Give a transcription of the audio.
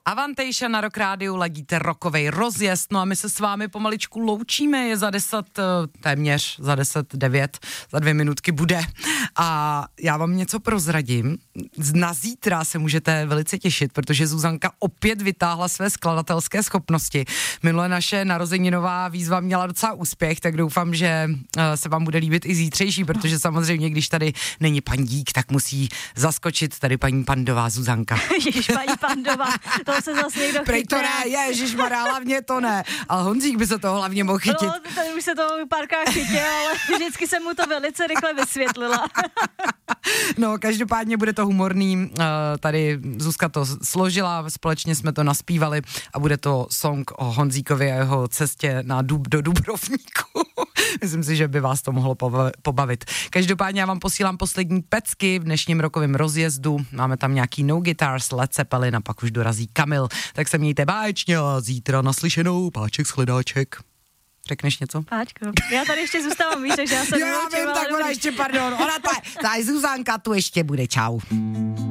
Avantejša na Rock Rádiu, ladíte rockovej rozjezd, no a my se s vámi pomaličku loučíme, je za 10, téměř za 10:09, za 2 minutky bude. A já vám něco prozradím, na zítra se můžete velice těšit, protože Zuzanka opět vytáhla své skladatelské schopnosti. Minule naše narozeninová výzva měla docela úspěch, tak doufám, že se vám bude líbit i zítřejší, protože samozřejmě, když tady není Pandík, tak musí zaskočit tady paní Pandová Zuzanka. Ježiš, paní Pandová, to se zase někdo chytne. Prej to ne, ježišmarja, hlavně to ne. Ale Honzík by se toho hlavně mohl chytit. No, ten už se toho párkrát chytil, ale vždycky jsem mu to velice rychle vysvětlila. No, každopádně bude to humorný, tady Zuzka to složila, společně jsme to naspívali a bude to song o Honzíkovi a jeho cestě do Dubrovníku. Myslím si, že by vás to mohlo pobavit. Každopádně já vám posílám poslední pecky v dnešním rokovém rozjezdu. Máme tam nějaký No Guitars, Led Zeppelin a pak už dorazí Kamil. Tak se mějte báječně a zítra naslyšenou, Páček Shledáček. Řekneš něco? Páčko, já tady ještě zůstávám, víš, takže já jsem Já vím, tak ona ještě, pardon, ona ta Zuzanka tu ještě bude, čau.